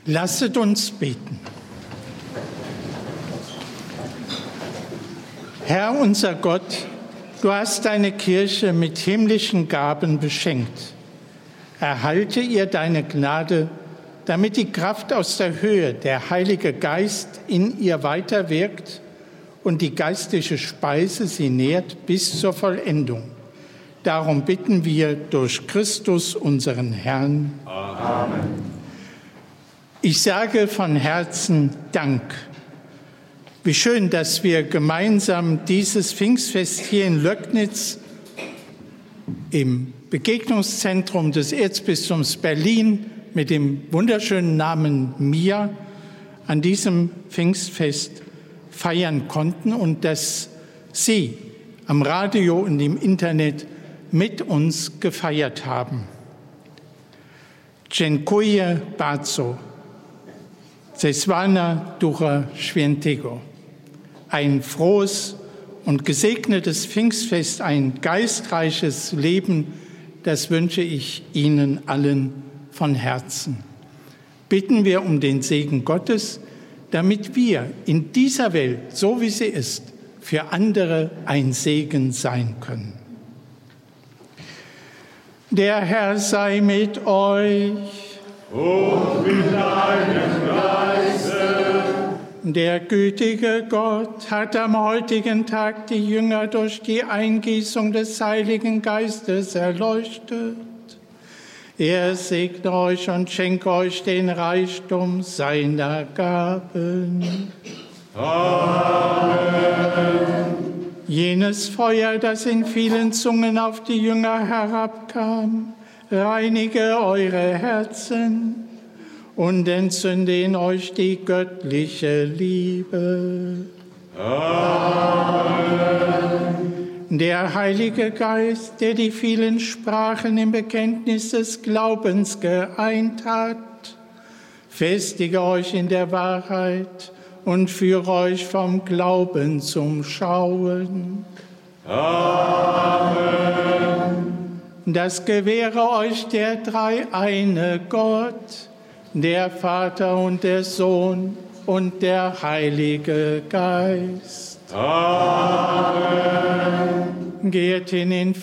Lasset uns beten. Herr unser Gott, du hast deine Kirche mit himmlischen Gaben beschenkt. Erhalte ihr deine Gnade, damit die Kraft aus der Höhe, der Heilige Geist, in ihr weiterwirkt und die geistliche Speise sie nährt bis zur Vollendung. Darum bitten wir durch Christus, unseren Herrn. Amen. Ich sage von Herzen Dank. Wie schön, dass wir gemeinsam dieses Pfingstfest hier in Löcknitz im Begegnungszentrum des Erzbistums Berlin mit dem wunderschönen Namen MIA an diesem Pfingstfest feiern konnten und dass Sie am Radio und im Internet mit uns gefeiert haben. Dziękuję bardzo. Zeswana Ducha Świętego. Ein frohes und gesegnetes Pfingstfest, ein geistreiches Leben, das wünsche ich Ihnen allen von Herzen. Bitten wir um den Segen Gottes, damit wir in dieser Welt, so wie sie ist, für andere ein Segen sein können. Der Herr sei mit euch. Und mit deinem Geiste. Der gütige Gott hat am heutigen Tag die Jünger durch die Eingießung des Heiligen Geistes erleuchtet. Er segne euch und schenke euch den Reichtum seiner Gaben. Amen. Jenes Feuer, das in vielen Zungen auf die Jünger herabkam, reinige eure Herzen und entzünde in euch die göttliche Liebe. Amen. Der Heilige Geist, der die vielen Sprachen im Bekenntnis des Glaubens geeint hat, festige euch in der Wahrheit und führe euch vom Glauben zum Schauen. Amen. Das gewähre euch der dreieine Gott, der Vater und der Sohn und der Heilige Geist. Amen. Geht hin in